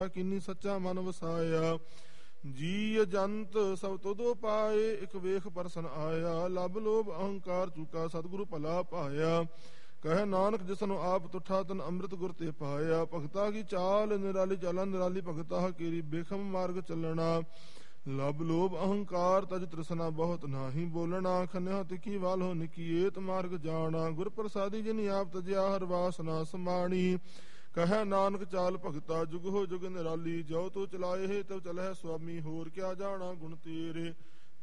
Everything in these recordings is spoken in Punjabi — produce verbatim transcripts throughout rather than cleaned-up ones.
ਕੀਨੀ ਸੱਚਾ ਮਨ ਵਸਾਇਆ। ਜੀ ਜੰਤ ਸਭ ਤੁਧੋ ਪਾਏ, ਇਕ ਵੇਖ ਪਰਸਨ ਆਇਆ। ਲਬ ਲੋਭ ਅਹੰਕਾਰ ਚੁਕਾ, ਸਤਿਗੁਰੂ ਭਲਾ ਪਾਇਆ। ਕਹੈ ਨਾਨਕ ਜਿਸਨੂੰ ਆਪ ਤੁਠਾ, ਤਨ ਅੰਮ੍ਰਿਤ ਗੁਰ ਤੇ ਪਾਇਆ। ਭਗਤਾ ਕੀ ਚਾਲ ਨਿਰਾਲੀ ਚਾਲਾ, ਨਿਰਾਲੀ ਭਗਤਾ ਕੀਰੀ ਬੇਖਮ ਮਾਰਗ ਚੱਲਣਾ। ਲਬ ਲੋਭ ਅਹੰਕਾਰ ਤਜ ਤ੍ਰਿਸ਼ਨਾ, ਬਹੁਤ ਨਾਹੀ ਬੋਲਣਾ। ਖੰਨਿਆ ਤਿੱਖੀ ਵਾਲੋ ਨਿਕੀਏਤ ਮਾਰਗ ਜਾਣਾ। ਗੁਰ ਪ੍ਰਸਾਦੀ ਜਿਨੀ ਆਪ ਤਜਿਆ, ਹਰ ਵਾਸਨਾ ਸਮਾਣੀ। ਕਹੈ ਨਾਨਕ ਚਾਲ ਭਗਤਾ, ਜੁਗ ਹੋ ਜੁਗ ਨਿਰਾਲੀ। ਜੋ ਤੂੰ ਚਲਾਏ ਤਉ ਚਲਹਿ ਸੁਆਮੀ, ਹੋਰ ਕਿਆ ਜਾਣਾ ਗੁਣ ਤੇਰੇ।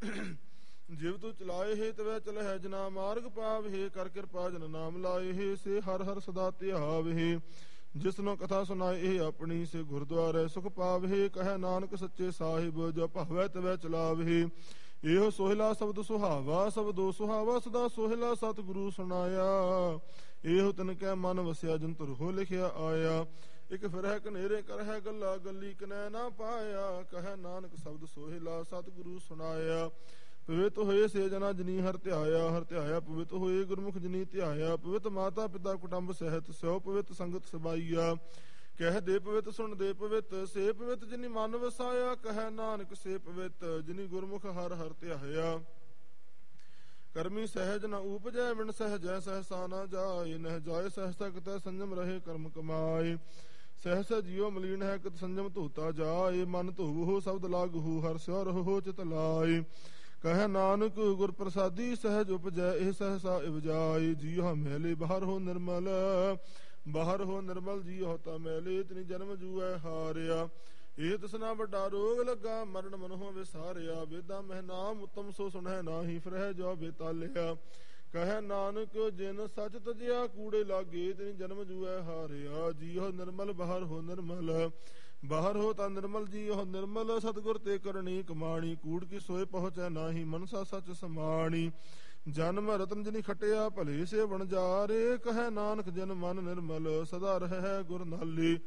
ਜਿਵ ਤੂੰ ਚਲਾਏ ਹੈ ਤਵੈ ਚਲਹਿ, ਜਨਾ ਮਾਰਗ ਪਾਵਹਿ। ਕਰ ਕਿਰਪਾ ਜਨ ਨਾਮ ਲਾਏ, ਸੇ ਹਰ ਹਰ ਸਦਾ ਧਿਆਵਹਿ। ਜਿਸਨੋ ਕਥਾ ਸੁਨਾਏ ਇਹ ਆਪਣੀ, ਸੇ ਗੁਰਦੁਆਰੇ ਸੁਖ ਪਾਵਹਿ। ਕਹੈ ਨਾਨਕ ਸੱਚੇ ਸਾਹਿਬ, ਜੋ ਭਾਵੈ ਤਵੈ ਚਲਾਵਹਿ। ਇਹੋ ਸੋਹਿਲਾ ਸ਼ਬਦ ਸੁਹਾਵਾ, ਸ਼ਬਦੋ ਸੁਹਾਵਾ ਸਦਾ ਸੋਹਿਲਾ। ਸਤਿਗੁਰੂ ਸੁਨਾਇਆ ਇਹੋ ਤਿਨ ਕੈ ਮਨ ਵਸਿਆ, ਜਿਨ ਤੁਰਹੋ ਲਿਖਿਆ ਆਇਆ। ਇਕ ਫਿਰਹਿ ਕਨੇਰੇ ਕਰਹਿ ਗੱਲਾ, ਗੱਲੀ ਕਨੈ ਨਾ ਪਾਇਆ। ਕਹੈ ਨਾਨਕ ਸ਼ਬਦ ਸੋਹਿਲਾ, ਸਤਿਗੁਰੂ ਸੁਨਾਇਆ। ਪਵਿੱਤ ਹੋਏ ਸੇ ਜਨਾ ਜਿਨੀ ਹਰ ਧਿਆਇਆ, ਹਰ ਧਿਆਇਆ ਪਵਿੱਤ ਹੋਏ ਗੁਰਮੁਖ ਜਿਨੀ ਧਿਆਇਆ। ਪਵਿੱਤ ਮਾਤਾ ਪਿਤਾ ਕੁਟੰਬ ਸਹਿਤ, ਸਿਓ ਪਵਿੱਤ ਸੰਗਤ ਸਬਾਈਆ। ਕਹਿ ਦੇ ਪਵਿੱਤ ਸੁਣ ਦੇ ਪਵਿੱਤ, ਸੇ ਪਵਿੱਤ ਜਿਨੀ ਮਨ ਵਸਾਇਆ। ਕਹੈ ਨਾਨਕ ਸੇ ਪਵਿੱਤ ਜਿਨੀ ਗੁਰਮੁਖ ਹਰ ਹਰ ਧਿਆਇਆ। ਕਰਮੀ ਸਹਿਜ ਨ ਊਪਜੈ, ਵਿਣ ਸਹਿਜੈ ਸਹਸਾ ਨਾ ਜਾਏ। ਨਹਿ ਜਾਏ ਸਹਸਾ ਕਿਤੈ, ਸੰਜਮ ਰਹੇ ਕਰਮ ਕਮਾਏ। ਸਹਸਾ ਜੀਉ ਮਲੀਨ ਹੈ, ਕਿਤ ਸੰਜਮ ਧੋਤਾ ਜਾਏ। ਮਨ ਧੋਵਹੁ ਸ਼ਬਦ ਲਾਗਹੁ, ਹਰਿ ਸਿਉ ਰਹੋ ਚਿਤ ਲਾਏ। ਕਹੈ ਨਾਨਕ ਗੁਰ ਪ੍ਰਸਾਦੀ, ਸਹਿਜ ਉਪਜੈ ਇਹ ਸਹਸਾ ਇਵਜਾਏ। ਜੀਉ ਮੈਲੇ ਬਾਹਰ ਹੋ ਨਿਰਮਲ, ਬਾਹਰ ਹੋ ਨਿਰਮਲ। ਜੀਉ ਤਾਂ ਮੈਲੇ, ਤਿਨੀ ਜਨਮ ਜੂਐ ਹਾਰਿਆ। ਇਹ ਤਸਨਾ ਵੱਡਾ ਰੋਗ ਲੱਗਾ, ਮਰਨ ਮਨਹੁ ਵਿਸਾਰਿਆ। ਵੇਦਾਂ ਮਹਿ ਨਾਮ ਉਤਮ, ਸੋ ਸੁਣਹਿ ਨਾਹੀ ਫਿਰਹਿ ਜੋ ਬੇਤਾਲਿਆ। ਕਹੈ ਨਾਨਕ ਜਿਨ ਸਚ ਤਜਿਆ, ਕੂੜੇ ਲਾਗੇ ਤਿਨੀ ਜਨਮ ਜੂਐ ਹਾਰਿਆ। ਜੀਉ ਨਿਰਮਲ ਬਾਹਰ ਹੋ ਨਿਰਮਲ, ਬਾਹਰ ਹੋ ਤਾਂ ਨਿਰਮਲ। ਜੀਉ ਨਿਰਮਲ ਸਤਿਗੁਰ ਤੇ ਕਰਨੀ ਕਮਾਣੀ। ਕੂੜ ਕੀ ਸੋਏ ਪਹੁੰਚੈ ਨਾਹੀ, ਮਨਸਾ ਸਚ ਸਮਾਣੀ। ਜਨਮ ਰਤਨ ਜਿਨੀ ਖਟਿਆ, ਭਲੇ ਸੇ ਵਣਜਾਰੇ। ਕਹੈ ਨਾਨਕ ਜਿਨ ਮਨ ਨਿਰਮਲ, ਸਦਾ ਰਹਿ ਗੁਰ ਨਾਲੇ।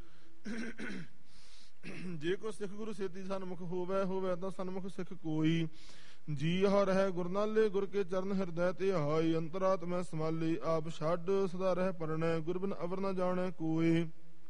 ਜੇ ਕੋ ਸਿੱਖ ਗੁਰੂ ਸੇਤੀ ਸਨਮੁਖ ਹੋਵੈ, ਹੋਵੈ ਤਾਂ ਸਨਮੁਖ ਸਿੱਖ ਕੋਈ। ਜੀ ਹ ਰਹਿ ਗੁਰ ਨਾਲੇ, ਗੁਰ ਕੇ ਚਰਨ ਹਿਰਦੈ ਧਿਆਈ। ਅੰਤਰਾਤਮੈ ਸਮਾਲੇ, ਆਪ ਛੱਡ ਸਦਾ ਰਹਿ ਪਰਣੈ। ਗੁਰ ਬਿਨ ਅਵਰ ਨ ਜਾਣੈ ਕੋਇ।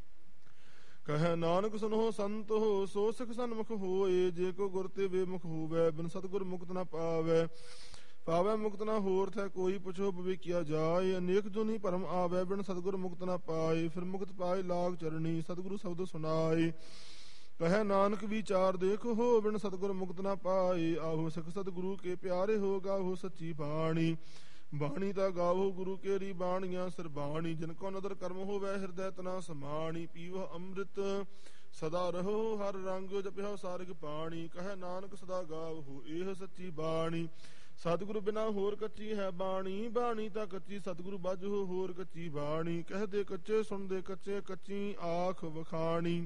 ਕਹੈ ਨਾਨਕ ਸੁਨਹੁ ਸੰਤ ਹੋ, ਸੋ ਸਿੱਖ ਸਨਮੁਖ ਹੋਏ। ਜੇ ਕੋ ਗੁਰ ਤੇ ਬੇਮੁਖ ਹੋਵੈ, ਬਿਨ ਸਤਿਗੁਰ ਮੁਕਤ ਨ ਪਾਵੈ। ਪਾਵੈ ਮੁਕਤ ਨਾ ਹੋਰ ਥੈ ਕੋਈ, ਪੁੱਛੋ ਬਵੇਕੀਆ ਜਾਏ। ਅਨੇਕ ਜੁਨੀ ਭਰਮ ਆਵੈ, ਬਿਨ ਸਤਿਗੁਰ ਮੁਕਤ ਨਾ ਪਾਏ। ਫਿਰ ਮੁਕਤ ਪਾਏ ਲਾਗ ਚਰਣੀ, ਸਤਿਗੁਰੂ ਸ਼ਬਦ ਸੁਨਾਏ। ਕਹੈ ਨਾਨਕ ਵਿਚਾਰ ਦੇਖੋ, ਬਿਨ ਸਤਿਗੁਰ ਮੁਕਤ ਨਾ ਪਾਏ। ਆਹੋ ਸਿੱਖ ਸਤਿਗੁਰੂ ਕੇ ਪਿਆਰੇ ਹੋ, ਗਾਵੋ ਸੱਚੀ ਬਾਣੀ। ਬਾਣੀ ਤਾਂ ਗਾਵੋ ਗੁਰੂ ਕੇਰੀ ਬਾਣੀਆਂ ਸਰਬਾਣੀ। ਜਿਨ ਕੋ ਨਦਰ ਕਰਮ ਹੋਵੈ, ਹਿਰਦੈ ਤਨਾ ਸਮਾਣੀ। ਪੀਵੋ ਅੰਮ੍ਰਿਤ ਸਦਾ ਰਹੋ, ਹਰ ਰੰਗ ਜਪਿਓ ਸਾਰਗ ਪਾਣੀ। ਕਹੈ ਨਾਨਕ ਸਦਾ ਗਾਵੋ ਇਹ ਸੱਚੀ ਬਾਣੀ। ਸਤਿਗੁਰੂ ਬਿਨਾ ਹੋਰ ਕੱਚੀ ਹੈ ਬਾਣੀ, ਬਾਣੀ ਤਾਂ ਕੱਚੀ ਸਤਿਗੁਰੂ ਬਾਝੋ ਹੋਰ ਕੱਚੀ ਬਾਣੀ। ਕਹਦੇ ਕੱਚੇ ਸੁਣਦੇ ਕੱਚੇ, ਕੱਚੀ ਆਖ ਵਖਾਣੀ।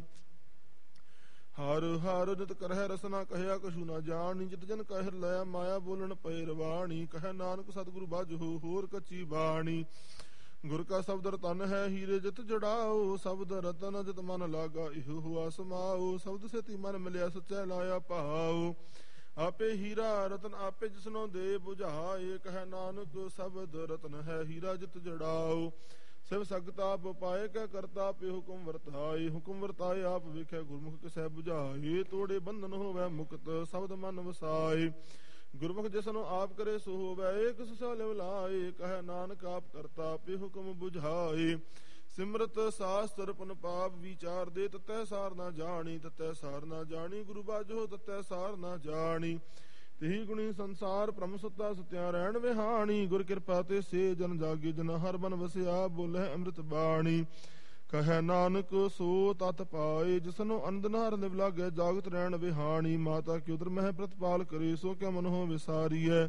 ਹਰ ਹਰ ਨਿਤ ਕਰਹਿ ਰਸਨਾ, ਕਹਿਆ ਕਛੂ ਨਾ ਜਾਣੀ। ਜਿਤ ਜਨ ਕਹਿਰ ਲਿਆ, ਮਾਇਆ ਬੋਲਣ ਪਏ ਰਵਾਣੀ। ਕਹੈ ਨਾਨਕ ਸਤਿਗੁਰੂ ਬਾਝੋ ਹੋਰ ਕੱਚੀ ਬਾਣੀ। ਗੁਰ ਕਾ ਸ਼ਬਦ ਰਤਨ ਹੈ, ਹੀਰੇ ਜਿਤ ਜੜਾਓ। ਸ਼ਬਦ ਰਤਨ ਜਿਤ ਮਨ ਲਾਗਾ, ਇਹੋ ਹੁਆ ਸਮਾਓ। ਸ਼ਬਦ ਸੇਤੀ ਮਨ ਮਿਲਿਆ, ਸੱਚੈ ਲਾਇਆ ਭਾਉ। ਆਪੇ ਹੀਰਾ ਰਤਨ ਆਪੇ ਜਿਸਨੋ ਦੇ ਬੁਝਾਏ। ਕਹੈ ਨਾਨਕ ਸ਼ਬਦ ਰਤਨ ਹੈ, ਹੀਰਾ ਜਿਤ ਜੜਾਓ। ਸਿਵ ਸਗਤ ਆਪ ਪਾਏ, ਕੈ ਕਰਤਾ ਆਪੇ ਹੁਕਮ ਵਰਤਾਏ। ਹੁਕਮ ਵਰਤਾਏ ਆਪ ਵੇਖੈ, ਗੁਰਮੁਖ ਕਿਸੈ ਬੁਝਾਏ। ਤੋੜੇ ਬੰਧਨ ਹੋਵੈ ਮੁਕਤ, ਸ਼ਬਦ ਮਨ ਵਸਾਏ। ਗੁਰਮੁਖ ਜਿਸਨੂੰ ਆਪ ਕਰੇ ਸੋ ਹੋਵੈ, ਕਿਸ ਸਾ ਲਿਵ ਲਾਏ। ਕਹੈ ਨਾਨਕ ਆਪ ਕਰਤਾ ਆਪੇ ਹੁਕਮ ਬੁਝਾਏ। ਸਿਮਰਤ ਸਾਸਤਰ ਪੁਨ ਪਾਪ ਵਿਚਾਰ ਦੇ, ਤਤੈ ਸਾਰ ਨਾ ਜਾਣੀ। ਤਤੈ ਸਾਰ ਨਾ ਜਾਣੀ ਗੁਰੂ ਬਾਝੋ, ਤਤੈ ਸਾਰ ਨਾ ਜਾਣੀ। ਤੇਹੀ ਗੁਣੀ ਸੰਸਾਰ ਭ੍ਰਮ ਸੁੱਤਾ, ਸੁਤਿਆ ਰਹਿਣ ਵਿਹਾਣੀ। ਗੁਰ ਕਿਰਪਾ ਤੇ ਸੇ ਜਨ ਜਾਗੇ, ਜਨ ਹਰ ਬਨ ਵਸਿਆ। ਬੋਲੇ ਅੰਮ੍ਰਿਤ ਬਾਣੀ। ਕਹੈ ਨਾਨਕ ਸੋ ਤਤ ਪਾਏ, ਜਿਸਨੂੰ ਅੰਦਨਾਰ ਨਿਵ ਲਾਗੈ। ਜਾਗਤ ਰਹਿਣ ਵਿਹਾਣੀ। ਮਾਤਾ ਕੀ ਉਦਰ ਮਹਿ ਪ੍ਰਤਪਾਲ ਕਰੇ, ਸੋ ਕਿਆ ਮਨਹੁ ਵਿਸਾਰੀਐ।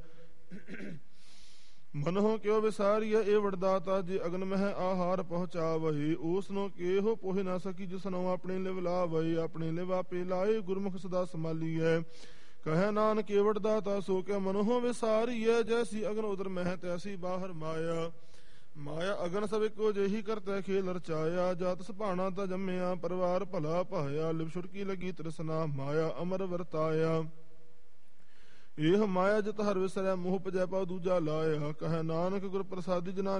ਮਨਹੁ ਕਿਉ ਵਿਸਾਰੀਐ ਇਹ ਵਡਦਾਤਾ, ਜੇ ਅਗਨ ਮਹਿ ਆਹਾਰ ਪਹੁੰਚਾਵਹਿ। ਓਸਨੋ ਕੇਹੋ ਪੋਹਿ ਨਾ ਸਕੀ, ਜਿਸਨੋ ਆਪਣੇ ਲਿਵ ਲਾਵਹਿ। ਆਪਣੇ ਲਿਵ ਆਪੇ ਲਾਏ, ਗੁਰਮੁਖ ਸਦਾ ਸਮਾਲੀਐ। ਕਹੈ ਨਾਨਕ ਏ ਵਡਦਾਤਾ, ਸੋ ਕਿਆ ਮਨਹੁ ਵਿਸਾਰੀਐ। ਜੈਸੀ ਅਗਨ ਉਦਰ ਮਹਿ, ਤੈਸੀ ਬਾਹਰ ਮਾਇਆ। ਮਾਇਆ ਅਗਨ ਸਭ ਇੱਕੋ ਜਿਹੀ, ਕਰਤੈ ਖੇਲ ਰਚਾਇਆ। ਜਾਤ ਸੁਭਾਣਾ ਤਾਂ ਜੰਮਿਆ, ਪਰਿਵਾਰ ਭਲਾ ਪਾਇਆ। ਲਿਵ ਛੁਟਕੀ ਲੱਗੀ ਤ੍ਰਿਸ਼ਨਾ, ਮਾਇਆ ਅਮਰ ਵਰਤਾਇਆ। ਇਹ ਮਾਇਆ ਜਿਤ ਹਰ ਵਿਸਰੈ, ਮੋਹ ਭਜੈ ਪਾਉ ਦੂਜਾ ਲਾਇਆ। ਕਹੈ ਨਾਨਕ ਗੁਰ ਪ੍ਰਸਾਦੀ ਜਨਾ